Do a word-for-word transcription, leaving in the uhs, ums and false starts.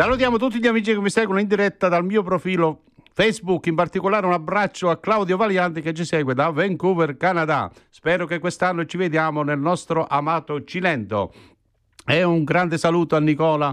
Salutiamo tutti gli amici che mi seguono in diretta dal mio profilo Facebook, in particolare un abbraccio a Claudio Valianti che ci segue da Vancouver, Canada. Spero che quest'anno ci vediamo nel nostro amato Cilento. E un grande saluto a Nicola